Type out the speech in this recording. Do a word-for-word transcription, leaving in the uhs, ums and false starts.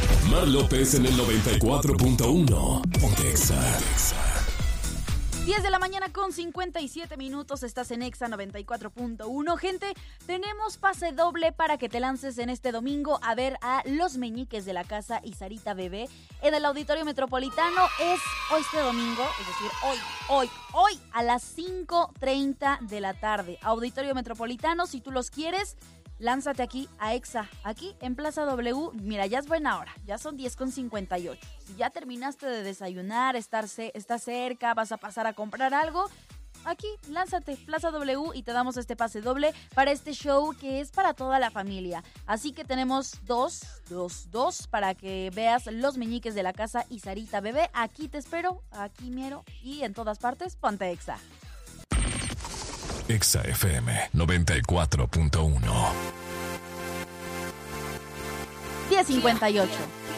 Mar López en el noventa y cuatro punto uno. Ponte Exa. diez de la mañana con cincuenta y siete minutos, estás en Exa noventa y cuatro punto uno. Gente, tenemos pase doble para que te lances en este domingo a ver a Los Meñiques de la Casa y Sarita Bebé en el Auditorio Metropolitano. Es hoy este domingo, es decir, hoy, hoy, hoy a las cinco treinta de la tarde. Auditorio Metropolitano, si tú los quieres, lánzate aquí a Exa, aquí en Plaza W. Mira, ya es buena hora, ya son diez con cincuenta y ocho. Si ya terminaste de desayunar, estar ce- estás cerca, vas a pasar a comprar algo, aquí lánzate, Plaza W, y te damos este pase doble para este show que es para toda la familia. Así que tenemos dos, dos, dos para que veas Los Meñiques de la Casa y Sarita Bebé. Aquí te espero, aquí mero y en todas partes, ponte Exa. Exa F M noventa y cuatro punto uno. diez cincuenta y ocho.